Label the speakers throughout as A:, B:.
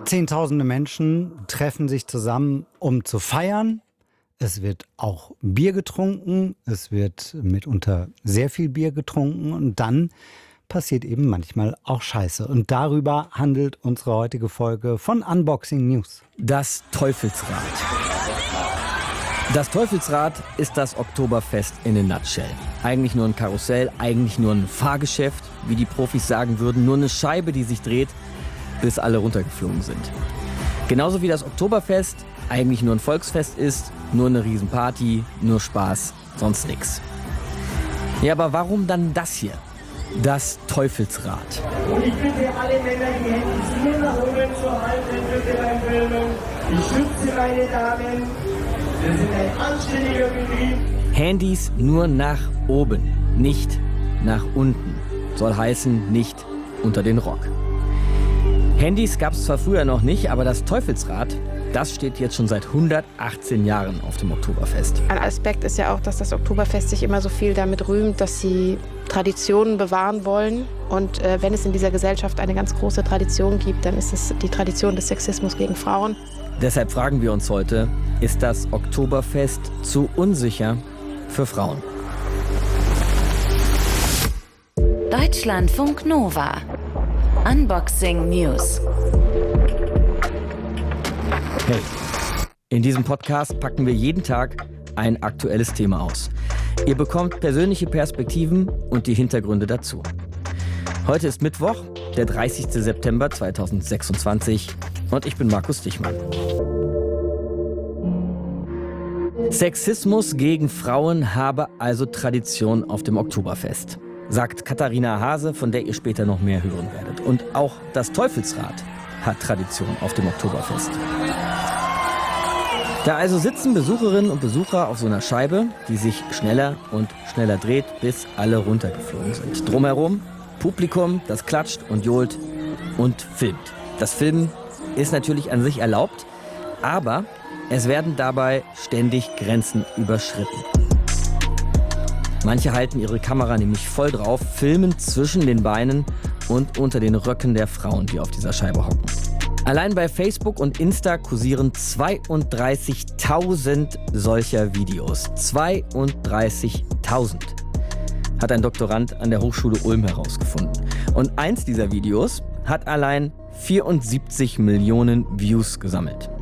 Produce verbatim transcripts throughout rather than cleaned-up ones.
A: Zehntausende Menschen treffen sich zusammen, um zu feiern. Es wird auch Bier getrunken, es wird mitunter sehr viel Bier getrunken und dann passiert eben manchmal auch Scheiße. Und darüber handelt unsere heutige Folge von Unboxing News.
B: Das Teufelsrad. Das Teufelsrad ist das Oktoberfest in a nutshell. Eigentlich nur ein Karussell, eigentlich nur ein Fahrgeschäft, wie die Profis sagen würden, nur eine Scheibe, die sich dreht, bis alle runtergeflogen sind. Genauso wie das Oktoberfest eigentlich nur ein Volksfest ist, nur eine Riesenparty, nur Spaß, sonst nix. Ja, aber warum dann das hier? Das Teufelsrad.
C: Und ich bitte alle Männer, die Hände hier nach oben zu halten, bitte beim Filmen. Ich schütze meine Damen. Wir sind ein anständiger Betrieb.
B: Handys nur nach oben, nicht nach unten. Soll heißen, nicht unter den Rock. Handys gab es zwar früher noch nicht, aber das Teufelsrad, das steht jetzt schon seit hundertachtzehn Jahren auf dem Oktoberfest.
D: Ein Aspekt ist ja auch, dass das Oktoberfest sich immer so viel damit rühmt, dass sie Traditionen bewahren wollen. Und äh, wenn es in dieser Gesellschaft eine ganz große Tradition gibt, dann ist es die Tradition des Sexismus gegen Frauen.
B: Deshalb fragen wir uns heute, ist das Oktoberfest zu unsicher für Frauen?
E: Deutschlandfunk Nova. Unboxing News.
B: Hey, in diesem Podcast packen wir jeden Tag ein aktuelles Thema aus. Ihr bekommt persönliche Perspektiven und die Hintergründe dazu. Heute ist Mittwoch, der dreißigste September zweitausendsechsundzwanzig und ich bin Markus Dichmann. Sexismus gegen Frauen habe also Tradition auf dem Oktoberfest, sagt Katharina Hase, von der ihr später noch mehr hören werdet. Und auch das Teufelsrad hat Tradition auf dem Oktoberfest. Da also sitzen Besucherinnen und Besucher auf so einer Scheibe, die sich schneller und schneller dreht, bis alle runtergeflogen sind. Drumherum Publikum, das klatscht und johlt und filmt. Das Filmen ist natürlich an sich erlaubt, aber es werden dabei ständig Grenzen überschritten. Manche halten ihre Kamera nämlich voll drauf, filmen zwischen den Beinen und unter den Röcken der Frauen, die auf dieser Scheibe hocken. Allein bei Facebook und Insta kursieren zweiunddreißigtausend solcher Videos. zweiunddreißigtausend hat ein Doktorand an der Hochschule Ulm herausgefunden. Und eins dieser Videos hat allein vierundsiebzig Millionen Views gesammelt.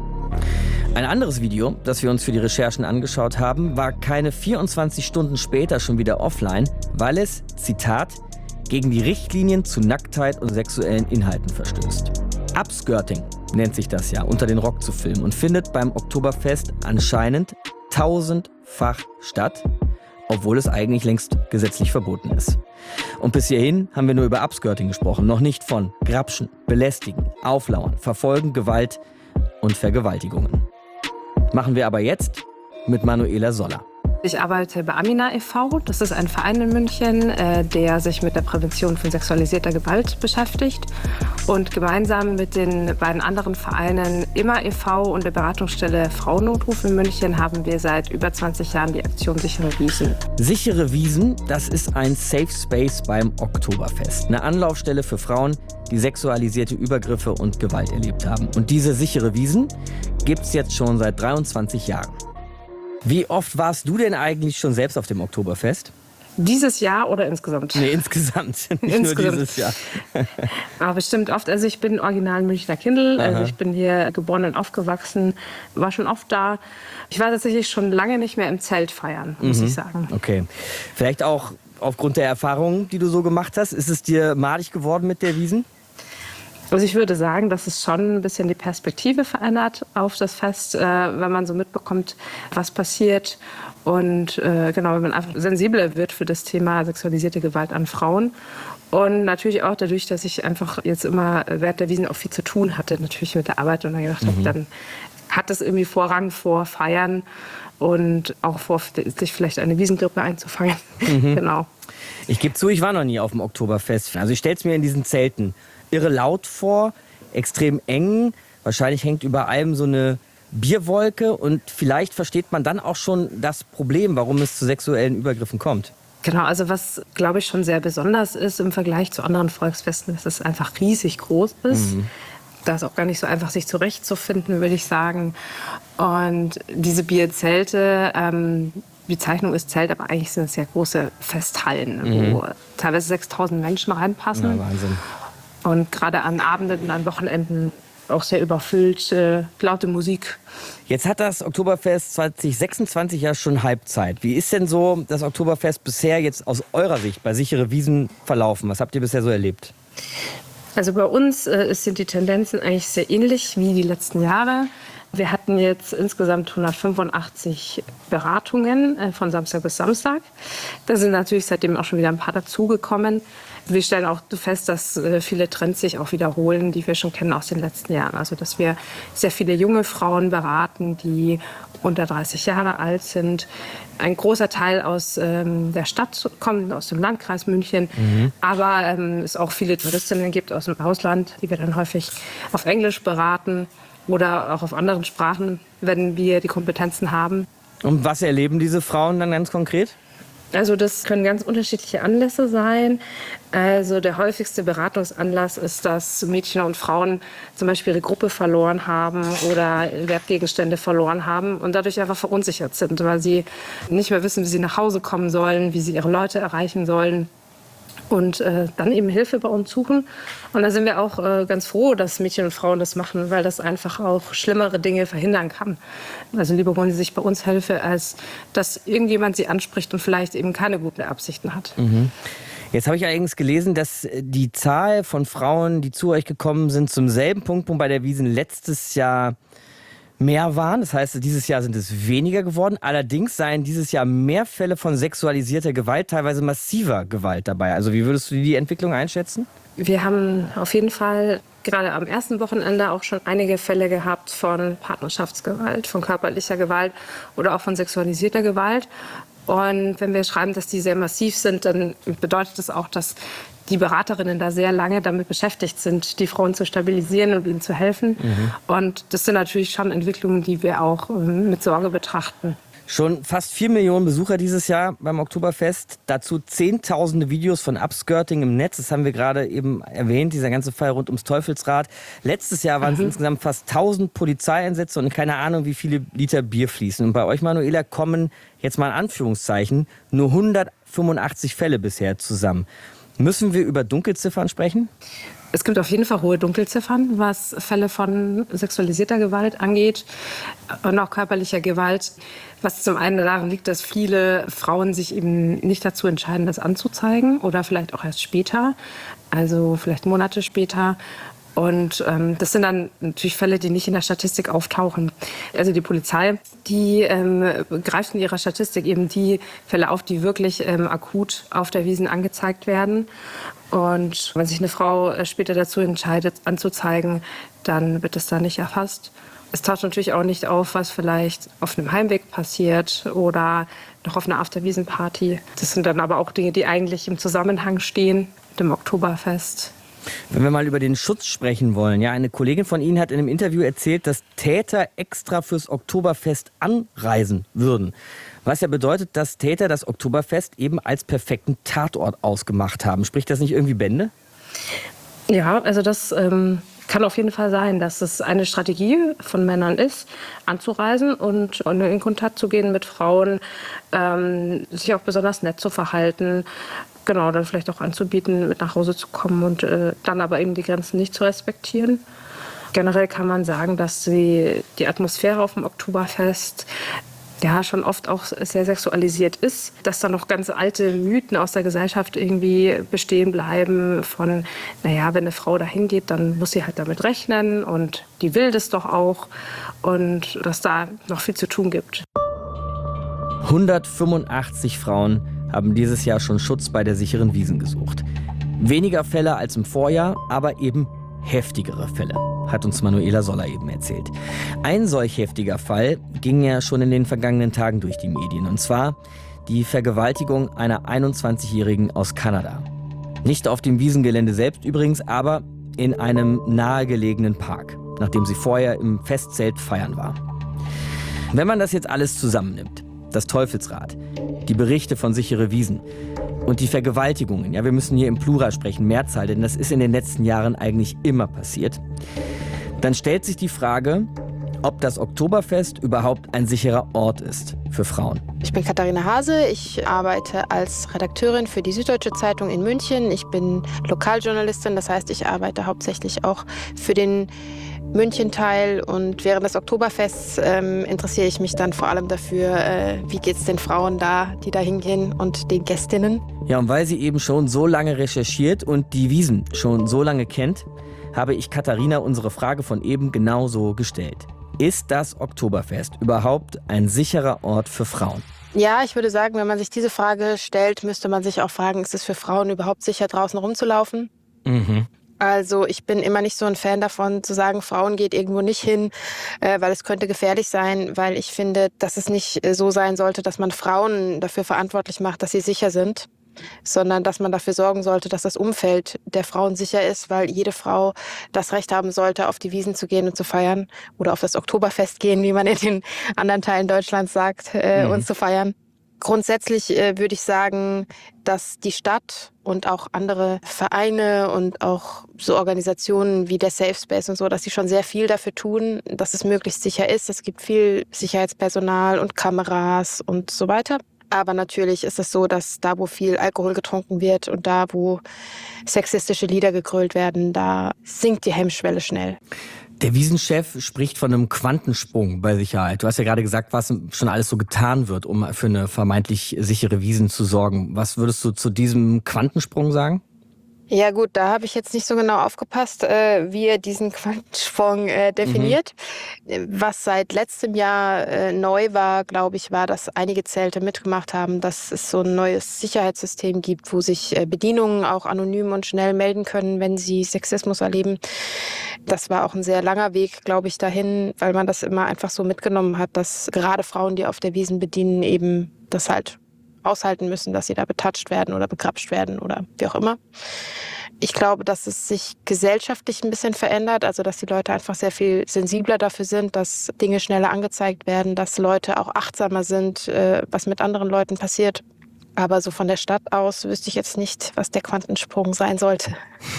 B: Ein anderes Video, das wir uns für die Recherchen angeschaut haben, war keine vierundzwanzig Stunden später schon wieder offline, weil es, Zitat, gegen die Richtlinien zu Nacktheit und sexuellen Inhalten verstößt. Upskirting nennt sich das ja, unter den Rock zu filmen und findet beim Oktoberfest anscheinend tausendfach statt, obwohl es eigentlich längst gesetzlich verboten ist. Und bis hierhin haben wir nur über Upskirting gesprochen, noch nicht von Grapschen, Belästigen, Auflauern, Verfolgen, Gewalt und Vergewaltigungen. Machen wir aber jetzt mit Manuela Soller.
F: Ich arbeite bei Amina e V Das ist ein Verein in München, der sich mit der Prävention von sexualisierter Gewalt beschäftigt. Und gemeinsam mit den beiden anderen Vereinen Immer e V und der Beratungsstelle Frauennotruf in München haben wir seit über zwanzig Jahren die Aktion Sichere Wiesen.
B: Sichere Wiesen, das ist ein Safe Space beim Oktoberfest. Eine Anlaufstelle für Frauen, die sexualisierte Übergriffe und Gewalt erlebt haben. Und diese Sichere Wiesen gibt's jetzt schon seit dreiundzwanzig Jahren. Wie oft warst du denn eigentlich schon selbst auf dem Oktoberfest?
F: Dieses Jahr oder insgesamt?
B: Nee, insgesamt. Nicht
F: insgesamt.
B: Nur dieses Jahr.
F: Aber bestimmt oft. Also ich bin original Münchner Kindl. Also ich bin hier geboren und aufgewachsen. War schon oft da. Ich war tatsächlich schon lange nicht mehr im Zelt feiern, muss mhm. ich sagen.
B: Okay. Vielleicht auch aufgrund der Erfahrungen, die du so gemacht hast. Ist es dir madig geworden mit der Wiesn?
F: Also ich würde sagen, dass es schon ein bisschen die Perspektive verändert auf das Fest, äh, wenn man so mitbekommt, was passiert. Und äh, genau, wenn man einfach sensibler wird für das Thema sexualisierte Gewalt an Frauen. Und natürlich auch dadurch, dass ich einfach jetzt immer während der Wiesn auch viel zu tun hatte, natürlich mit der Arbeit. Und dann gedacht mhm. habe, dann hat das irgendwie Vorrang vor Feiern und auch vor, sich vielleicht eine Wiesengrippe einzufangen. Mhm. Genau.
B: Ich gebe zu, ich war noch nie auf dem Oktoberfest. Also ich stelle es mir in diesen Zelten irre laut vor, extrem eng. Wahrscheinlich hängt über allem so eine Bierwolke und vielleicht versteht man dann auch schon das Problem, warum es zu sexuellen Übergriffen kommt.
F: Genau, also was, glaube ich, schon sehr besonders ist im Vergleich zu anderen Volksfesten, dass es einfach riesig groß ist. Mhm. Da ist auch gar nicht so einfach, sich zurechtzufinden, würde ich sagen. Und diese Bierzelte, ähm, die Bezeichnung ist Zelt, aber eigentlich sind es ja große Festhallen, mhm. wo teilweise sechstausend Menschen reinpassen.
B: Ja, Wahnsinn.
F: Und gerade an Abenden und an Wochenenden auch sehr überfüllt, äh, laute Musik.
B: Jetzt hat das Oktoberfest zwanzig sechsundzwanzig ja schon Halbzeit. Wie ist denn so das Oktoberfest bisher jetzt aus eurer Sicht bei Sichere Wiesen verlaufen? Was habt ihr bisher so erlebt?
F: Also bei uns äh, sind die Tendenzen eigentlich sehr ähnlich wie die letzten Jahre. Wir hatten jetzt insgesamt hundertfünfundachtzig Beratungen äh, von Samstag bis Samstag. Da sind natürlich seitdem auch schon wieder ein paar dazugekommen. Wir stellen auch fest, dass äh, viele Trends sich auch wiederholen, die wir schon kennen aus den letzten Jahren. Also dass wir sehr viele junge Frauen beraten, die unter dreißig Jahre alt sind. Ein großer Teil aus ähm, der Stadt kommt, aus dem Landkreis München. Mhm. Aber ähm, es auch viele Touristinnen gibt aus dem Ausland, die wir dann häufig auf Englisch beraten oder auch auf anderen Sprachen, wenn wir die Kompetenzen haben.
B: Und was erleben diese Frauen dann ganz konkret?
F: Also das können ganz unterschiedliche Anlässe sein. Also der häufigste Beratungsanlass ist, dass Mädchen und Frauen zum Beispiel ihre Gruppe verloren haben oder Wertgegenstände verloren haben und dadurch einfach verunsichert sind, weil sie nicht mehr wissen, wie sie nach Hause kommen sollen, wie sie ihre Leute erreichen sollen. Und äh, dann eben Hilfe bei uns suchen. Und da sind wir auch äh, ganz froh, dass Mädchen und Frauen das machen, weil das einfach auch schlimmere Dinge verhindern kann. Also lieber holen sie sich bei uns Hilfe, als dass irgendjemand sie anspricht und vielleicht eben keine guten Absichten hat.
B: Mhm. Jetzt habe ich allerdings gelesen, dass die Zahl von Frauen, die zu euch gekommen sind, zum selben Punkt, wo bei der Wiesn letztes Jahr mehr waren. Das heißt, dieses Jahr sind es weniger geworden. Allerdings seien dieses Jahr mehr Fälle von sexualisierter Gewalt, teilweise massiver Gewalt dabei. Also wie würdest du die Entwicklung einschätzen?
F: Wir haben auf jeden Fall gerade am ersten Wochenende auch schon einige Fälle gehabt von Partnerschaftsgewalt, von körperlicher Gewalt oder auch von sexualisierter Gewalt. Und wenn wir schreiben, dass die sehr massiv sind, dann bedeutet das auch, dass die Beraterinnen da sehr lange damit beschäftigt sind, die Frauen zu stabilisieren und ihnen zu helfen. Mhm. Und das sind natürlich schon Entwicklungen, die wir auch mit Sorge betrachten.
B: Schon fast vier Millionen Besucher dieses Jahr beim Oktoberfest. Dazu zehntausende Videos von Upskirting im Netz. Das haben wir gerade eben erwähnt, dieser ganze Fall rund ums Teufelsrad. Letztes Jahr waren es mhm. insgesamt fast tausend Polizeieinsätze und keine Ahnung, wie viele Liter Bier fließen. Und bei euch, Manuela, kommen jetzt mal in Anführungszeichen nur hundertfünfundachtzig Fälle bisher zusammen. Müssen wir über Dunkelziffern sprechen?
F: Es gibt auf jeden Fall hohe Dunkelziffern, was Fälle von sexualisierter Gewalt angeht und auch körperlicher Gewalt. Was zum einen daran liegt, dass viele Frauen sich eben nicht dazu entscheiden, das anzuzeigen oder vielleicht auch erst später, also vielleicht Monate später. Und ähm, das sind dann natürlich Fälle, die nicht in der Statistik auftauchen. Also die Polizei, die ähm, greift in ihrer Statistik eben die Fälle auf, die wirklich ähm, akut auf der Wiesn angezeigt werden. Und wenn sich eine Frau später dazu entscheidet, anzuzeigen, dann wird es da nicht erfasst. Es taucht natürlich auch nicht auf, was vielleicht auf einem Heimweg passiert oder noch auf einer After-Wiesn-Party. Das sind dann aber auch Dinge, die eigentlich im Zusammenhang stehen mit dem Oktoberfest.
B: Wenn wir mal über den Schutz sprechen wollen. Ja, eine Kollegin von Ihnen hat in einem Interview erzählt, dass Täter extra fürs Oktoberfest anreisen würden. Was ja bedeutet, dass Täter das Oktoberfest eben als perfekten Tatort ausgemacht haben. Spricht das nicht irgendwie Bände?
F: Ja, also das ähm, kann auf jeden Fall sein, dass es eine Strategie von Männern ist, anzureisen und in Kontakt zu gehen mit Frauen, ähm, sich auch besonders nett zu verhalten. Genau, dann vielleicht auch anzubieten, mit nach Hause zu kommen und äh, dann aber eben die Grenzen nicht zu respektieren. Generell kann man sagen, dass die, die Atmosphäre auf dem Oktoberfest ja schon oft auch sehr sexualisiert ist, dass da noch ganz alte Mythen aus der Gesellschaft irgendwie bestehen bleiben von, naja, wenn eine Frau dahin geht, dann muss sie halt damit rechnen und die will das doch auch und dass da noch viel zu tun gibt.
B: hundertfünfundachtzig Frauen haben dieses Jahr schon Schutz bei der Sicheren Wiesn gesucht. Weniger Fälle als im Vorjahr, aber eben heftigere Fälle, hat uns Manuela Soller eben erzählt. Ein solch heftiger Fall ging ja schon in den vergangenen Tagen durch die Medien. Und zwar die Vergewaltigung einer einundzwanzigjährigen aus Kanada. Nicht auf dem Wiesengelände selbst übrigens, aber in einem nahegelegenen Park, nachdem sie vorher im Festzelt feiern war. Wenn man das jetzt alles zusammennimmt, das Teufelsrad, die Berichte von Sichere Wiesn und die Vergewaltigungen, ja, wir müssen hier im Plural sprechen, Mehrzahl, denn das ist in den letzten Jahren eigentlich immer passiert, dann stellt sich die Frage, ob das Oktoberfest überhaupt ein sicherer Ort ist für Frauen.
D: Ich bin Katharina Hase, ich arbeite als Redakteurin für die Süddeutsche Zeitung in München. Ich bin Lokaljournalistin, das heißt, ich arbeite hauptsächlich auch für den München-Teil, und während des Oktoberfests ähm, interessiere ich mich dann vor allem dafür, äh, wie geht es den Frauen da, die da hingehen, und den Gästinnen.
B: Ja, und weil sie eben schon so lange recherchiert und die Wiesn schon so lange kennt, habe ich Katharina unsere Frage von eben genauso gestellt. Ist das Oktoberfest überhaupt ein sicherer Ort für Frauen?
D: Ja, ich würde sagen, wenn man sich diese Frage stellt, müsste man sich auch fragen, ist es für Frauen überhaupt sicher, draußen rumzulaufen?
B: Mhm.
D: Also ich bin immer nicht so ein Fan davon, zu sagen, Frauen geht irgendwo nicht hin, äh, weil es könnte gefährlich sein, weil ich finde, dass es nicht äh, so sein sollte, dass man Frauen dafür verantwortlich macht, dass sie sicher sind, sondern dass man dafür sorgen sollte, dass das Umfeld der Frauen sicher ist, weil jede Frau das Recht haben sollte, auf die Wiesn zu gehen und zu feiern oder auf das Oktoberfest gehen, wie man in den anderen Teilen Deutschlands sagt, äh,
B: Mhm.
D: und zu feiern. Grundsätzlich äh, würde ich sagen, dass die Stadt und auch andere Vereine und auch so Organisationen wie der Safe Space und so, dass sie schon sehr viel dafür tun, dass es möglichst sicher ist. Es gibt viel Sicherheitspersonal und Kameras und so weiter. Aber natürlich ist es so, dass da, wo viel Alkohol getrunken wird und da, wo sexistische Lieder gegrölt werden, da sinkt die Hemmschwelle schnell.
B: Der Wiesnchef spricht von einem Quantensprung bei Sicherheit. Du hast ja gerade gesagt, was schon alles so getan wird, um für eine vermeintlich sichere Wiesn zu sorgen. Was würdest du zu diesem Quantensprung sagen?
D: Ja gut, da habe ich jetzt nicht so genau aufgepasst, äh, wie er diesen Quantensprung äh, definiert. Mhm. Was seit letztem Jahr äh, neu war, glaube ich, war, dass einige Zelte mitgemacht haben, dass es so ein neues Sicherheitssystem gibt, wo sich äh, Bedienungen auch anonym und schnell melden können, wenn sie Sexismus erleben. Das war auch ein sehr langer Weg, glaube ich, dahin, weil man das immer einfach so mitgenommen hat, dass gerade Frauen, die auf der Wiesn bedienen, eben das halt aushalten müssen, dass sie da betatscht werden oder begrapscht werden oder wie auch immer. Ich glaube, dass es sich gesellschaftlich ein bisschen verändert, also dass die Leute einfach sehr viel sensibler dafür sind, dass Dinge schneller angezeigt werden, dass Leute auch achtsamer sind, was mit anderen Leuten passiert. Aber so von der Stadt aus wüsste ich jetzt nicht, was der Quantensprung sein sollte.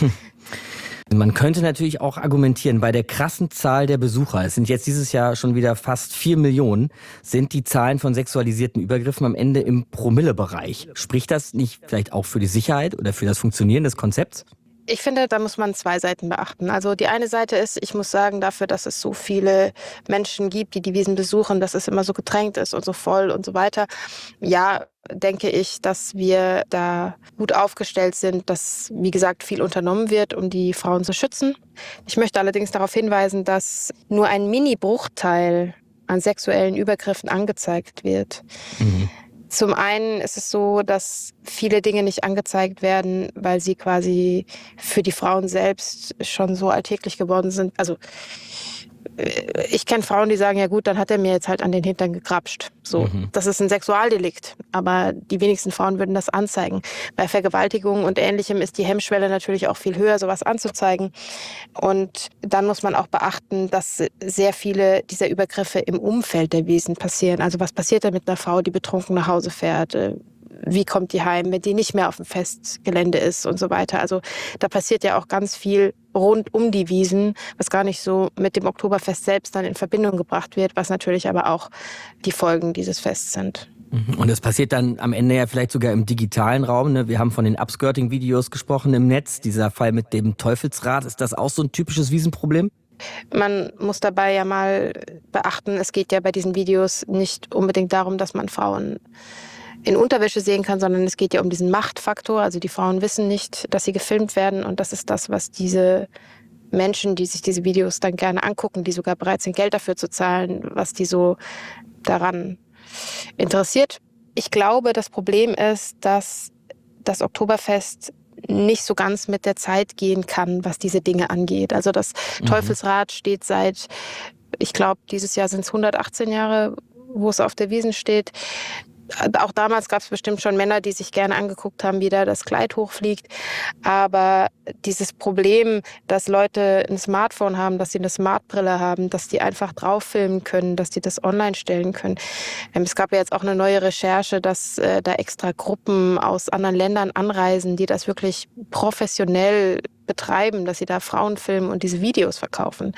B: Man könnte natürlich auch argumentieren, bei der krassen Zahl der Besucher, es sind jetzt dieses Jahr schon wieder fast vier Millionen, sind die Zahlen von sexualisierten Übergriffen am Ende im Promillebereich. Spricht das nicht vielleicht auch für die Sicherheit oder für das Funktionieren des Konzepts?
D: Ich finde, da muss man zwei Seiten beachten. Also die eine Seite ist, ich muss sagen, dafür, dass es so viele Menschen gibt, die die Wiesn besuchen, dass es immer so gedrängt ist und so voll und so weiter. Ja, denke ich, dass wir da gut aufgestellt sind, dass, wie gesagt, viel unternommen wird, um die Frauen zu schützen. Ich möchte allerdings darauf hinweisen, dass nur ein Mini-Bruchteil an sexuellen Übergriffen angezeigt wird. Mhm. Zum einen ist es so, dass viele Dinge nicht angezeigt werden, weil sie quasi für die Frauen selbst schon so alltäglich geworden sind. Also ich kenne Frauen, die sagen, ja gut, dann hat er mir jetzt halt an den Hintern gegrapscht. So, mhm. Das ist ein Sexualdelikt, aber die wenigsten Frauen würden das anzeigen. Bei Vergewaltigungen und Ähnlichem ist die Hemmschwelle natürlich auch viel höher, sowas anzuzeigen. Und dann muss man auch beachten, dass sehr viele dieser Übergriffe im Umfeld der Wiesn passieren. Also was passiert da mit einer Frau, die betrunken nach Hause fährt? Wie kommt die heim, wenn die nicht mehr auf dem Festgelände ist und so weiter. Also da passiert ja auch ganz viel rund um die Wiesn, was gar nicht so mit dem Oktoberfest selbst dann in Verbindung gebracht wird, was natürlich aber auch die Folgen dieses Fests sind.
B: Und es passiert dann am Ende ja vielleicht sogar im digitalen Raum. Ne? Wir haben von den Upskirting-Videos gesprochen im Netz. Dieser Fall mit dem Teufelsrad, ist das auch so ein typisches Wiesenproblem?
D: Man muss dabei ja mal beachten, es geht ja bei diesen Videos nicht unbedingt darum, dass man Frauen in Unterwäsche sehen kann, sondern es geht ja um diesen Machtfaktor. Also die Frauen wissen nicht, dass sie gefilmt werden, und das ist das, was diese Menschen, die sich diese Videos dann gerne angucken, die sogar bereit sind, Geld dafür zu zahlen, was die so daran interessiert. Ich glaube, das Problem ist, dass das Oktoberfest nicht so ganz mit der Zeit gehen kann, was diese Dinge angeht. Also das mhm. Teufelsrad steht seit, ich glaube, dieses Jahr sind es hundertachtzehn Jahre, wo es auf der Wiesn steht. Auch damals gab es bestimmt schon Männer, die sich gerne angeguckt haben, wie da das Kleid hochfliegt. Aber dieses Problem, dass Leute ein Smartphone haben, dass sie eine Smartbrille haben, dass die einfach drauf filmen können, dass die das online stellen können. Ähm, es gab ja jetzt auch eine neue Recherche, dass äh, da extra Gruppen aus anderen Ländern anreisen, die das wirklich professionell betreiben, dass sie da Frauen filmen und diese Videos verkaufen.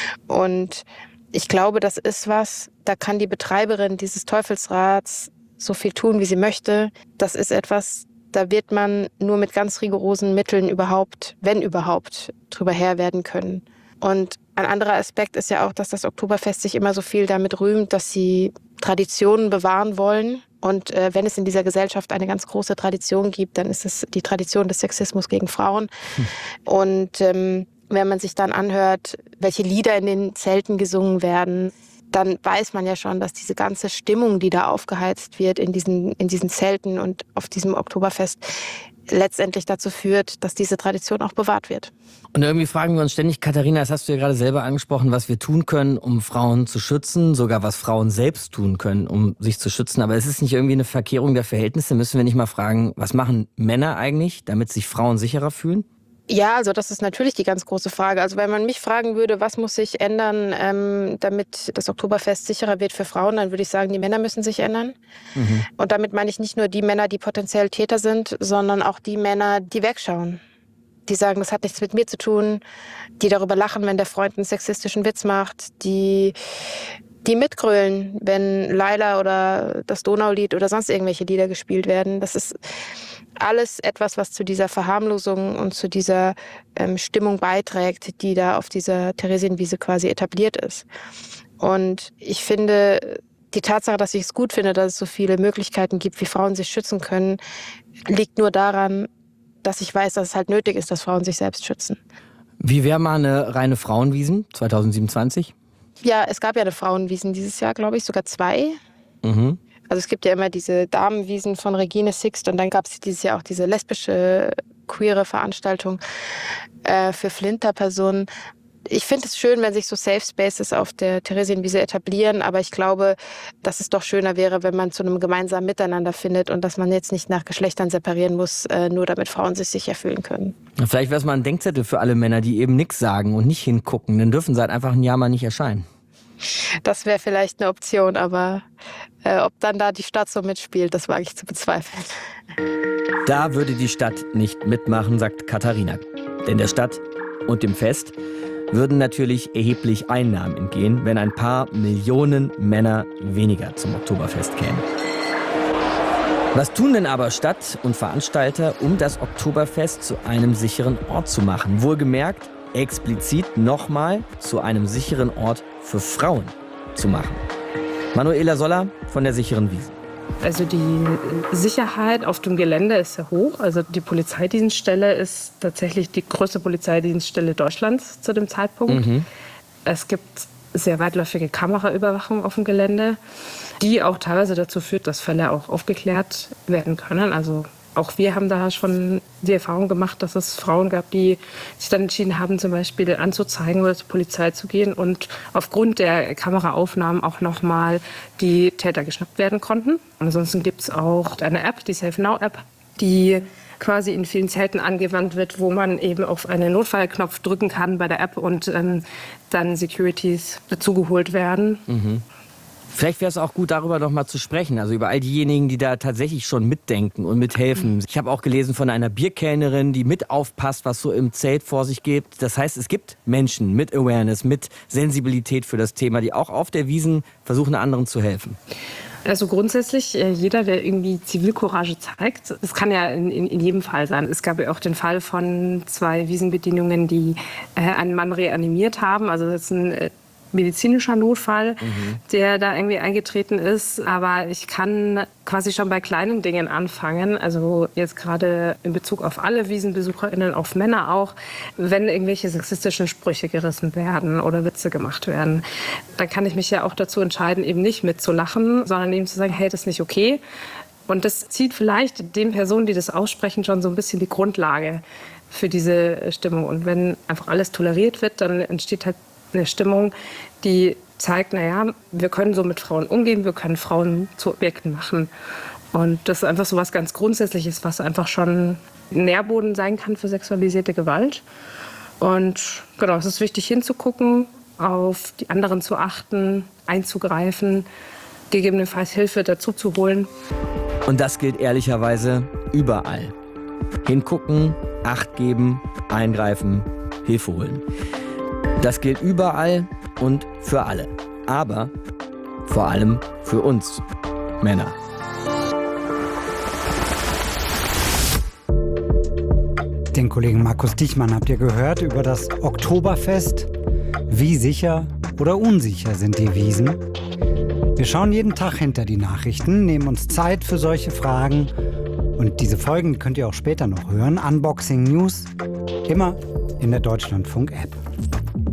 D: Und ich glaube, das ist was, da kann die Betreiberin dieses Teufelsrads so viel tun, wie sie möchte. Das ist etwas, da wird man nur mit ganz rigorosen Mitteln überhaupt, wenn überhaupt, drüber Herr werden können. Und ein anderer Aspekt ist ja auch, dass das Oktoberfest sich immer so viel damit rühmt, dass sie Traditionen bewahren wollen. Und äh, wenn es in dieser Gesellschaft eine ganz große Tradition gibt, dann ist es die Tradition des Sexismus gegen Frauen. Hm. Und ähm, wenn man sich dann anhört, welche Lieder in den Zelten gesungen werden, dann weiß man ja schon, dass diese ganze Stimmung, die da aufgeheizt wird in diesen, in diesen Zelten und auf diesem Oktoberfest, letztendlich dazu führt, dass diese Tradition auch bewahrt wird.
B: Und irgendwie fragen wir uns ständig, Katharina, das hast du ja gerade selber angesprochen, was wir tun können, um Frauen zu schützen, sogar was Frauen selbst tun können, um sich zu schützen. Aber es ist nicht irgendwie eine Verkehrung der Verhältnisse? Müssen wir nicht mal fragen, was machen Männer eigentlich, damit sich Frauen sicherer fühlen?
D: Ja, also das ist natürlich die ganz große Frage. Also wenn man mich fragen würde, was muss sich ändern, ähm, damit das Oktoberfest sicherer wird für Frauen, dann würde ich sagen, die Männer müssen sich ändern. Mhm. Und damit meine ich nicht nur die Männer, die potenziell Täter sind, sondern auch die Männer, die wegschauen. Die sagen, das hat nichts mit mir zu tun, die darüber lachen, wenn der Freund einen sexistischen Witz macht, die, die mitgrölen, wenn Laila oder das Donaulied oder sonst irgendwelche Lieder gespielt werden. Das ist alles etwas, was zu dieser Verharmlosung und zu dieser ähm, Stimmung beiträgt, die da auf dieser Theresienwiese quasi etabliert ist. Und ich finde, die Tatsache, dass ich es gut finde, dass es so viele Möglichkeiten gibt, wie Frauen sich schützen können, liegt nur daran, dass ich weiß, dass es halt nötig ist, dass Frauen sich selbst schützen.
B: Wie wäre mal eine reine Frauenwiesen zwanzig siebenundzwanzig?
D: Ja, es gab ja eine Frauenwiesen dieses Jahr, glaube ich, sogar zwei.
B: Mhm.
D: Also es gibt ja immer diese Damenwiesen von Regine Sixt und dann gab es dieses Jahr auch diese lesbische, queere Veranstaltung äh, für Flinterpersonen. Ich finde es schön, wenn sich so Safe Spaces auf der Theresienwiese etablieren, aber ich glaube, dass es doch schöner wäre, wenn man zu einem gemeinsamen Miteinander findet und dass man jetzt nicht nach Geschlechtern separieren muss, äh, nur damit Frauen sich sicher fühlen können.
B: Vielleicht wäre es mal ein Denkzettel für alle Männer, die eben nichts sagen und nicht hingucken. Dann dürfen sie halt einfach ein Jahr mal nicht erscheinen.
D: Das wäre vielleicht eine Option, aber äh, ob dann da die Stadt so mitspielt, das wage ich zu bezweifeln.
B: Da würde die Stadt nicht mitmachen, sagt Katharina. Denn der Stadt und dem Fest würden natürlich erheblich Einnahmen entgehen, wenn ein paar Millionen Männer weniger zum Oktoberfest kämen. Was tun denn aber Stadt und Veranstalter, um das Oktoberfest zu einem sicheren Ort zu machen? Wohlgemerkt, explizit nochmal zu einem sicheren Ort für Frauen zu machen. Manuela Soller von der sicheren Wiesn.
F: Also die Sicherheit auf dem Gelände ist sehr hoch. Also die Polizeidienststelle ist tatsächlich die größte Polizeidienststelle Deutschlands zu dem Zeitpunkt. Mhm. Es gibt sehr weitläufige Kameraüberwachung auf dem Gelände, die auch teilweise dazu führt, dass Fälle auch aufgeklärt werden können. Also auch wir haben da schon die Erfahrung gemacht, dass es Frauen gab, die sich dann entschieden haben, zum Beispiel anzuzeigen oder zur Polizei zu gehen und aufgrund der Kameraaufnahmen auch nochmal die Täter geschnappt werden konnten. Ansonsten gibt es auch eine App, die Safe Now App, die quasi in vielen Zelten angewandt wird, wo man eben auf einen Notfallknopf drücken kann bei der App und ähm, dann Securities dazugeholt werden.
B: Mhm. Vielleicht wäre es auch gut, darüber noch mal zu sprechen, also über all diejenigen, die da tatsächlich schon mitdenken und mithelfen. Ich habe auch gelesen von einer Bierkellnerin, die mit aufpasst, was so im Zelt vor sich geht. Das heißt, es gibt Menschen mit Awareness, mit Sensibilität für das Thema, die auch auf der Wiesn versuchen, anderen zu helfen.
F: Also grundsätzlich, jeder, der irgendwie Zivilcourage zeigt, das kann ja in, in, in jedem Fall sein. Es gab ja auch den Fall von zwei Wiesenbedienungen, die äh, einen Mann reanimiert haben. Also das ist ein äh, medizinischer Notfall, mhm. der da irgendwie eingetreten ist. Aber ich kann quasi schon bei kleinen Dingen anfangen. Also jetzt gerade in Bezug auf alle WiesenbesucherInnen, auf Männer auch, wenn irgendwelche sexistischen Sprüche gerissen werden oder Witze gemacht werden, dann kann ich mich ja auch dazu entscheiden, eben nicht mitzulachen, sondern eben zu sagen, hey, das ist nicht okay. Und das zieht vielleicht den Personen, die das aussprechen, schon so ein bisschen die Grundlage für diese Stimmung. Und wenn einfach alles toleriert wird, dann entsteht halt eine Stimmung, die zeigt, naja, wir können so mit Frauen umgehen, wir können Frauen zu Objekten machen. Und das ist einfach so was ganz Grundsätzliches, was einfach schon ein Nährboden sein kann für sexualisierte Gewalt. Und genau, es ist wichtig hinzugucken, auf die anderen zu achten, einzugreifen, gegebenenfalls Hilfe dazu zu holen.
B: Und das gilt ehrlicherweise überall. Hingucken, Acht geben, eingreifen, Hilfe holen. Das gilt überall und für alle. Aber vor allem für uns Männer.
A: Den Kollegen Markus Dichmann habt ihr gehört über das Oktoberfest. Wie sicher oder unsicher sind die Wiesn? Wir schauen jeden Tag hinter die Nachrichten, nehmen uns Zeit für solche Fragen. Und diese Folgen könnt ihr auch später noch hören. Unboxing News, immer in der Deutschlandfunk-App.